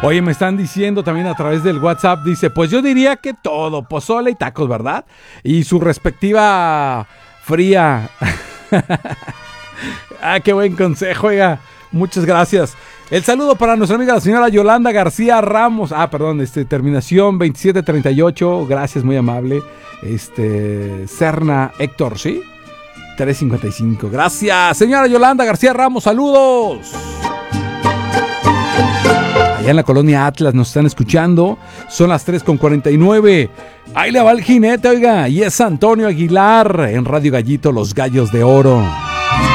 Oye, me están diciendo también a través del WhatsApp, dice, pues yo diría que todo, pozole y tacos, ¿verdad? Y su respectiva fría. Ah, qué buen consejo, oiga. Muchas gracias. El saludo para nuestra amiga la señora Yolanda García Ramos. Ah, perdón, terminación 2738. Gracias, muy amable. Serna Héctor, ¿sí? 355. Gracias, señora Yolanda García Ramos. Saludos. Allá en la colonia Atlas nos están escuchando. Son las 3:49. Ahí le va el jinete, oiga. Y es Antonio Aguilar en Radio Gallito, Los Gallos de Oro.